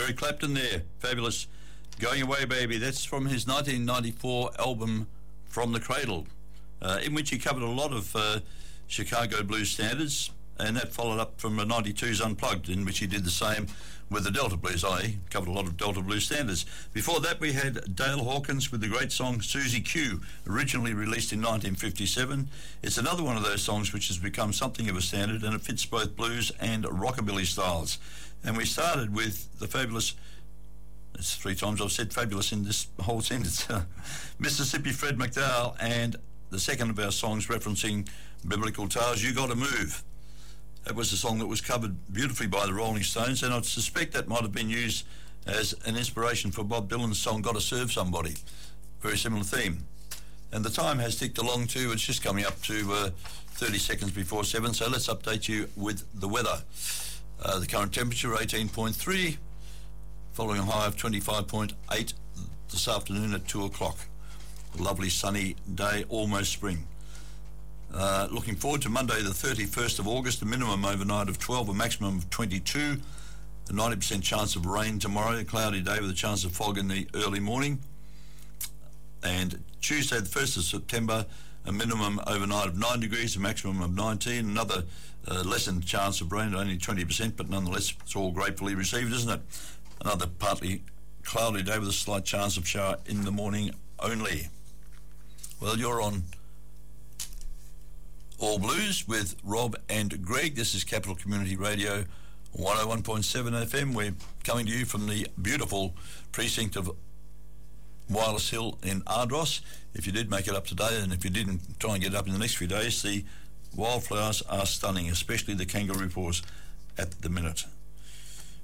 Eric Clapton there. Fabulous. Going Away Baby. That's from his 1994 album From the Cradle, in which he covered a lot of Chicago blues standards, and that followed up from 92's Unplugged, in which he did the same with the Delta Blues. I covered a lot of Delta Blues standards. Before that, we had Dale Hawkins with the great song Susie Q, originally released in 1957. It's another one of those songs which has become something of a standard, and it fits both blues and rockabilly styles. And we started with the fabulous, that's 3 times I've said fabulous in this whole sentence, Mississippi Fred McDowell, and the second of our songs referencing biblical tales, You Gotta Move. That was a song that was covered beautifully by the Rolling Stones, and I suspect that might have been used as an inspiration for Bob Dylan's song Gotta Serve Somebody. Very similar theme. And the time has ticked along too. It's just coming up to 30 seconds before 7, so let's update you with the weather. The current temperature 18.3, following a high of 25.8 this afternoon at 2 o'clock. A lovely sunny day, almost spring. Looking forward to Monday the 31st of August, a minimum overnight of 12, a maximum of 22, a 90% chance of rain tomorrow, a cloudy day with a chance of fog in the early morning. And Tuesday the 1st of September, a minimum overnight of 9 degrees, a maximum of 19, another lessened chance of rain, only 20%, but nonetheless it's all gratefully received, isn't it? Another partly cloudy day with a slight chance of shower in the morning only. Well, you're on All Blues with Rob and Greg. This is Capital Community Radio 101.7 FM. We're coming to you from the beautiful precinct of Wireless Hill in Ardross. If you did make it up today, and if you didn't, try and get it up in the next few days, the wildflowers are stunning, especially the kangaroo paws at the minute.